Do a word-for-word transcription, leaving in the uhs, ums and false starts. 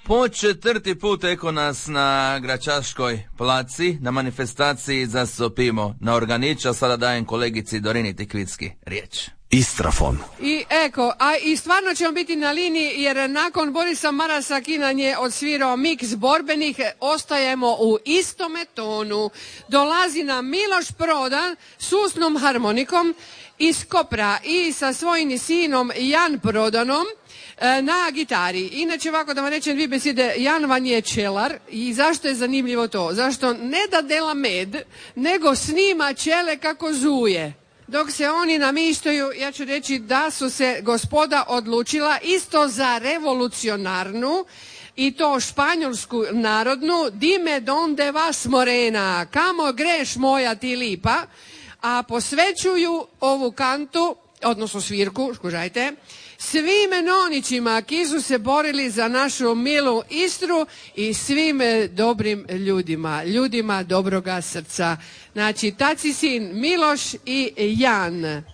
Po četvrti put eko nas na Gračaškoj placi, na manifestaciji za Sopimo na Organiča. Sada dajem kolegici Dorini Tikvicki riječ. Istrafon. I eko, a i stvarno ćemo biti na liniji jer nakon Borisa Marasa Kinan je odsvirao miks borbenih, ostajemo u istome tonu. Dolazi nam Miloš Prodan s usnom harmonikom iz Kopra i sa svojim sinom Jan Prodanom na gitari. Inače, ovako da vam rečem dvije besede, Jan van je čelar i zašto je zanimljivo to? Zašto ne da dela med, nego snima čele kako zuje. Dok se oni namištaju, ja ću reći da su se gospoda odlučila isto za revolucionarnu i to španjolsku narodnu Dime donde vas morena, kamo greš moja ti lipa, a posvećuju ovu kantu, odnosno svirku, skužajte, svim nonićima ki su se borili za našu milu Istru i svim dobrim ljudima, ljudima dobroga srca. Znači, taci sin Miloš i Jan.